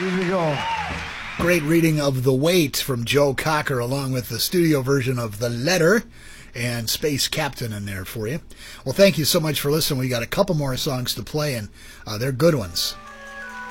Here we go. Great reading of The Weight from Joe Cocker, along with the studio version of The Letter and Space Captain in there for you. Well, thank you so much for listening. We got a couple more songs to play, and they're good ones.